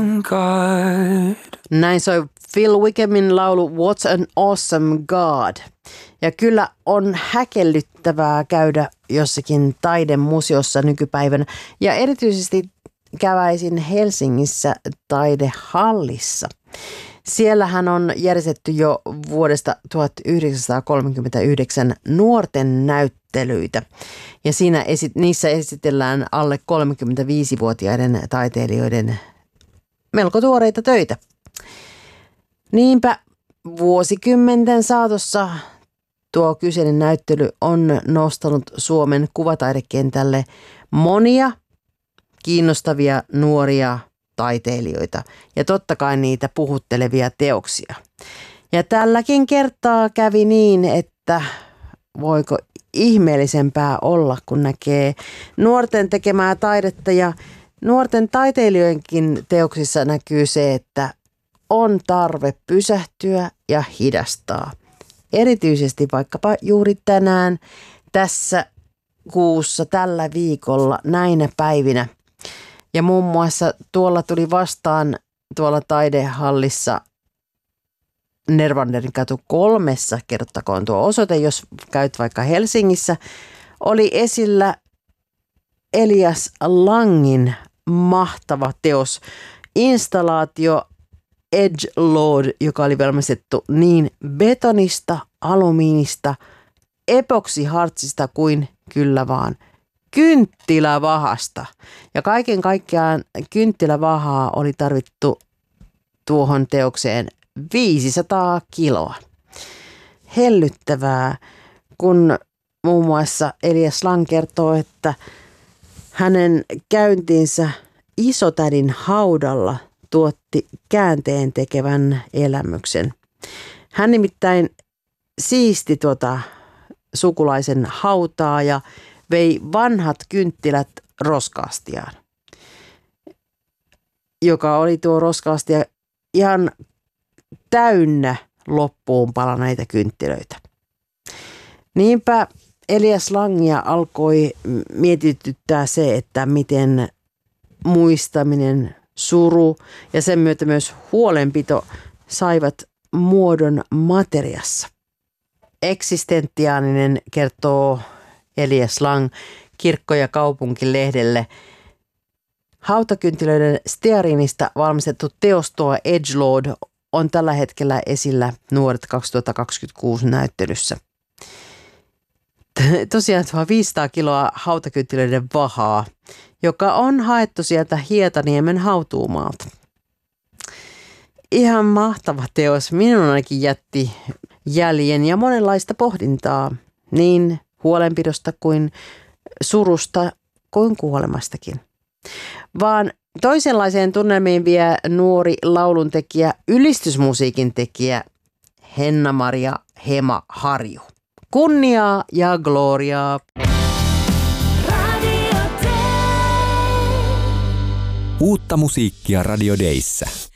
God. Näin soi Phil Wickham laulu What's an Awesome God. Ja kyllä on häkellyttävää käydä jossakin taidemuseossa nykypäivänä. Ja erityisesti käväisin Helsingissä taidehallissa. Siellähän on järjestetty jo vuodesta 1939 nuorten näyttelyitä. Ja niissä esitellään alle 35-vuotiaiden taiteilijoiden melko tuoreita töitä. Niinpä vuosikymmenten saatossa tuo kyseinen näyttely on nostanut Suomen kuvataidekentälle monia kiinnostavia nuoria taiteilijoita ja totta kai niitä puhuttelevia teoksia. Ja tälläkin kertaa kävi niin, että voiko ihmeellisempää olla, kun näkee nuorten tekemää taidetta ja nuorten taiteilijoidenkin teoksissa näkyy se, että on tarve pysähtyä ja hidastaa. Erityisesti vaikkapa juuri tänään, tässä kuussa, tällä viikolla, näinä päivinä. Ja muun muassa tuolla tuli vastaan tuolla taidehallissa Nervanderin katu 3, kerrottakoon tuo osoite, jos käyt vaikka Helsingissä, oli esillä Elias Langin mahtava teos, installaatio Edge Lord, joka oli valmistettu niin betonista, alumiinista, epoksihartsista kuin kyllä vaan kynttilävahasta. Ja kaiken kaikkiaan kynttilävahaa oli tarvittu tuohon teokseen 500 kiloa. Hellyttävää, kun muun muassa Elias Lang kertoo, että hänen käyntinsä isotädin haudalla tuotti käänteen tekevän elämyksen. Hän nimittäin siisti sukulaisen hautaa ja vei vanhat kynttilät roskaastiaan, joka oli tuo roskaastia ihan täynnä loppuun palaneita kynttilöitä. Niinpä Elias Langia alkoi mietityttää se, että miten muistaminen, suru ja sen myötä myös huolenpito saivat muodon materiassa. Eksistentiaalinen, kertoo Elias Lang Kirkko- ja kaupunkilehdelle. Hautakynttilöiden steariinista valmistettu teos tuo Edgelord on tällä hetkellä esillä Nuoret 2026 näyttelyssä. Tosiaan tuo 500 kiloa hautakynttilöiden vahaa, joka on haettu sieltä Hietaniemen hautuumaalta. Ihan mahtava teos. Minun ainakin jätti jäljen ja monenlaista pohdintaa niin huolenpidosta kuin surusta kuin kuolemastakin. Vaan toisenlaiseen tunnelmiin vie nuori lauluntekijä, ylistysmusiikin tekijä Henna-Maria Hema Harju. Kunniaa ja gloriaa! Uutta musiikkia Radio Dayssä.